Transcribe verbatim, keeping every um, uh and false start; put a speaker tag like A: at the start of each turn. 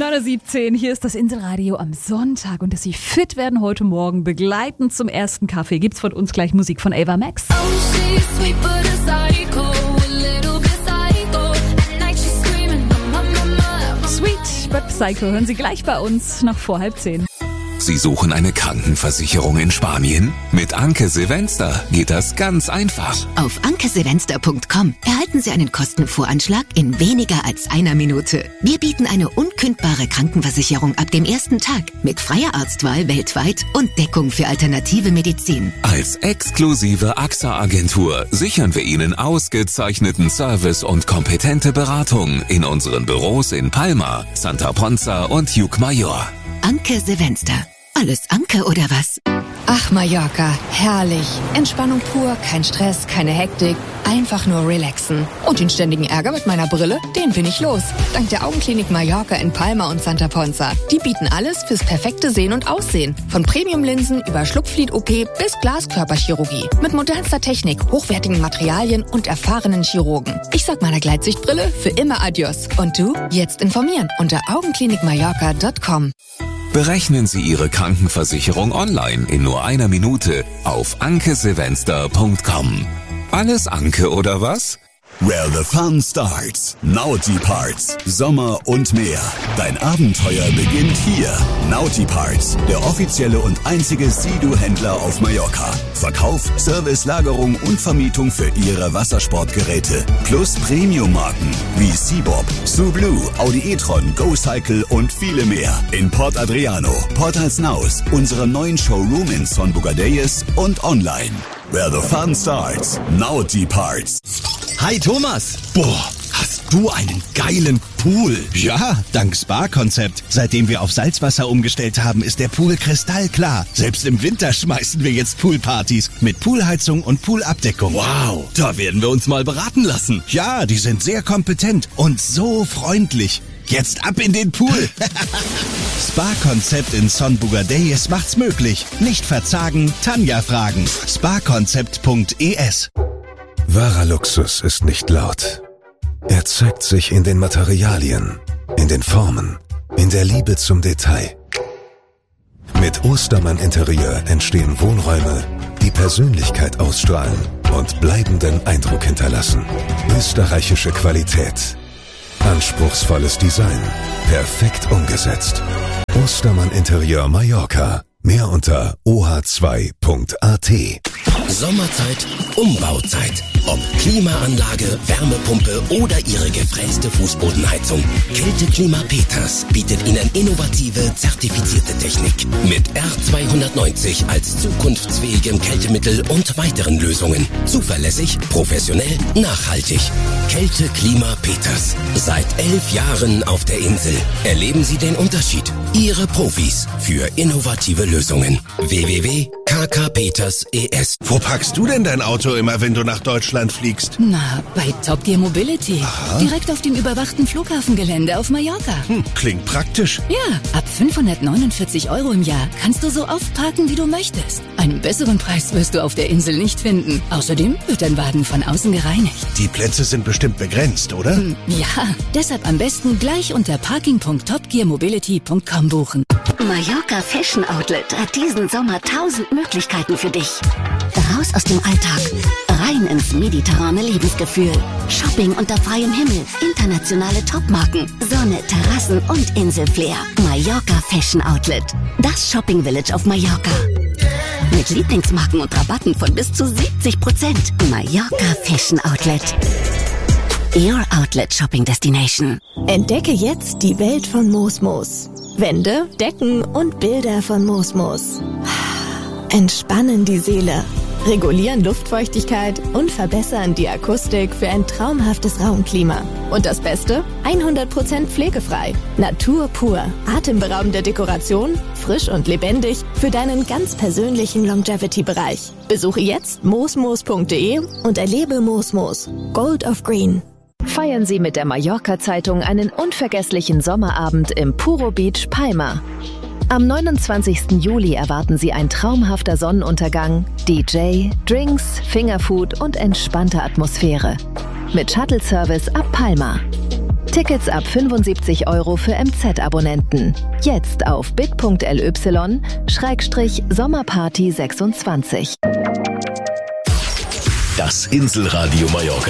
A: neun Uhr siebzehn, hier ist das Inselradio am Sonntag und dass Sie fit werden heute Morgen, begleitend zum ersten Kaffee, gibt's von uns gleich Musik von Ava Max. Sweet but Psycho hören Sie gleich bei uns nach vor halb zehn.
B: Sie suchen eine Krankenversicherung in Spanien? Mit Anke Silvester geht das ganz einfach.
C: Auf anke silvester punkt com erhalten Sie einen Kostenvoranschlag in weniger als einer Minute. Wir bieten eine unkündbare Krankenversicherung ab dem ersten Tag mit freier Arztwahl weltweit und Deckung für alternative Medizin.
B: Als exklusive A X A-Agentur sichern wir Ihnen ausgezeichneten Service und kompetente Beratung in unseren Büros in Palma, Santa Ponza und Llucmajor.
C: Anke Silvester. Alles Anke oder was?
D: Ach, Mallorca, herrlich. Entspannung pur, kein Stress, keine Hektik. Einfach nur relaxen. Und den ständigen Ärger mit meiner Brille, den bin ich los. Dank der Augenklinik Mallorca in Palma und Santa Ponza. Die bieten alles fürs perfekte Sehen und Aussehen. Von Premium-Linsen über Schlupflid-O P bis Glaskörperchirurgie. Mit modernster Technik, hochwertigen Materialien und erfahrenen Chirurgen. Ich sag meiner Gleitsichtbrille für immer Adios. Und du? Jetzt informieren unter augenklinik mallorca punkt com.
B: Berechnen Sie Ihre Krankenversicherung online in nur einer Minute auf anke silvester punkt com. Alles Anke oder was?
E: Where the fun starts. Naughty Parts. Sommer und mehr. Dein Abenteuer beginnt hier. Naughty Parts, der offizielle und einzige Sea-Doo-Händler auf Mallorca. Verkauf, Service, Lagerung und Vermietung für Ihre Wassersportgeräte. Plus Premium-Marken wie Seabob, Sublue, Audi e-tron, GoCycle und viele mehr. In Port Adriano, Port Alsnaus, unserem neuen Showroom in Son Bugadeyes und online. Where the fun starts. Naughty Parts.
F: Hi Thomas! Boah, hast du einen geilen Pool? Ja, dank Spa-Konzept. Seitdem wir auf Salzwasser umgestellt haben, ist der Pool kristallklar. Selbst im Winter schmeißen wir jetzt Poolpartys mit Poolheizung und Poolabdeckung. Wow, da werden wir uns mal beraten lassen. Ja, die sind sehr kompetent und so freundlich. Jetzt ab in den Pool! Spa-Konzept in Son Bugadeyes macht's möglich. Nicht verzagen, Tanja fragen. spa-konzept punkt e s.
G: Wahrer Luxus ist nicht laut. Er zeigt sich in den Materialien, in den Formen, in der Liebe zum Detail. Mit Ostermann Interieur entstehen Wohnräume, die Persönlichkeit ausstrahlen und bleibenden Eindruck hinterlassen. Österreichische Qualität. Anspruchsvolles Design. Perfekt umgesetzt. Ostermann Interieur Mallorca. Mehr unter o h zwei punkt a t.
H: Sommerzeit, Umbauzeit. Ob Klimaanlage, Wärmepumpe oder Ihre gefräste Fußbodenheizung. Kälteklima Peters bietet Ihnen innovative, zertifizierte Technik. Mit R zweihundertneunzig als zukunftsfähigem Kältemittel und weiteren Lösungen. Zuverlässig, professionell, nachhaltig. Kälteklima Peters. Seit elf Jahren auf der Insel. Erleben Sie den Unterschied. Ihre Profis für innovative Lösungen. w w w punkt k k peters punkt e s.
F: Wo packst du denn dein Auto immer, wenn du nach Deutschland fliegst?
D: Na, bei Top Gear Mobility.
F: Aha.
D: Direkt auf dem überwachten Flughafengelände auf Mallorca.
F: Hm, klingt praktisch.
D: Ja, ab fünfhundertneunundvierzig Euro im Jahr kannst du so oft parken, wie du möchtest. Einen besseren Preis wirst du auf der Insel nicht finden. Außerdem wird dein Wagen von außen gereinigt.
F: Die Plätze sind bestimmt begrenzt, oder?
D: Hm, ja, deshalb am besten gleich unter parking punkt top gear mobility punkt com buchen.
C: Mallorca Fashion Outlet hat diesen Sommer tausend Möglichkeiten für dich. Raus aus dem Alltag, rein ins mediterrane Lebensgefühl. Shopping unter freiem Himmel, internationale Topmarken, Sonne, Terrassen und Inselflair. Mallorca Fashion Outlet, das Shopping Village auf Mallorca. Mit Lieblingsmarken und Rabatten von bis zu siebzig Prozent. Mallorca Fashion Outlet. Your Outlet Shopping Destination.
I: Entdecke jetzt die Welt von Mosmos. Wände, Decken und Bilder von Mosmos. Entspannen die Seele, regulieren Luftfeuchtigkeit und verbessern die Akustik für ein traumhaftes Raumklima. Und das Beste? hundert Prozent pflegefrei. Natur pur, atemberaubende Dekoration, frisch und lebendig für deinen ganz persönlichen Longevity-Bereich. Besuche jetzt mosmos punkt de und erlebe Mosmos. Gold of Green.
J: Feiern Sie mit der Mallorca-Zeitung einen unvergesslichen Sommerabend im Puro Beach Palma. Am neunundzwanzigsten Juli erwarten Sie ein traumhafter Sonnenuntergang, D J, Drinks, Fingerfood und entspannte Atmosphäre. Mit Shuttle-Service ab Palma. Tickets ab fünfundsiebzig Euro für M Z-Abonnenten. Jetzt auf bit.ly Schrägstrich Sommerparty sechsundzwanzig.
H: Das Inselradio Mallorca.